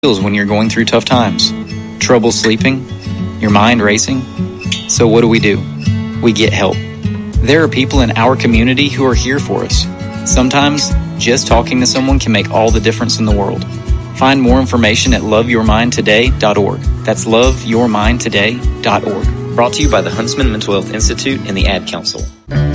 feels when you're going through tough times. Trouble sleeping? Your mind racing? So what do? We get help. There are people in our community who are here for us. Sometimes, just talking to someone can make all the difference in the world. Find more information at loveyourmindtoday.org. That's loveyourmindtoday.org. Brought to you by the Huntsman Mental Health Institute and the Ad Council.